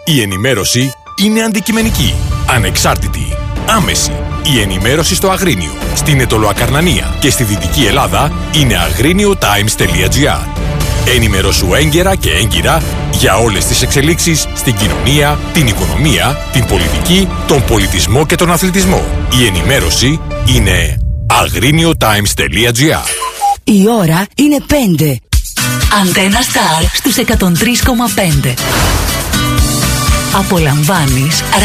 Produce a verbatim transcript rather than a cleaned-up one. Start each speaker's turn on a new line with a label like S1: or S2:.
S1: Η ενημέρωση είναι αντικειμενική, ανεξάρτητη, άμεση. Η ενημέρωση στο Αγρίνιο, στην Αιτωλοακαρνανία και στη Δυτική Ελλάδα είναι αγρίνιο-times τελεία gr. Ενημερώσου έγκαιρα και έγκυρα για όλες τις εξελίξεις στην κοινωνία, την οικονομία, την πολιτική, τον πολιτισμό και τον αθλητισμό. Η ενημέρωση είναι αγρίνιο-times τελεία gr.
S2: Η ώρα είναι πέντε.
S3: Αντένα Σταρ στους εκατόν τρία κόμμα πέντε. Απολαμβάνεις